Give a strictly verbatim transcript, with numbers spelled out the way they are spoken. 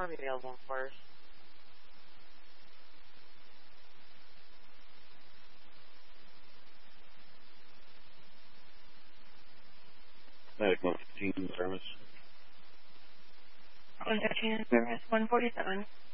be the other one first. Medic one fifteen service. one fifteen service, one forty-seven.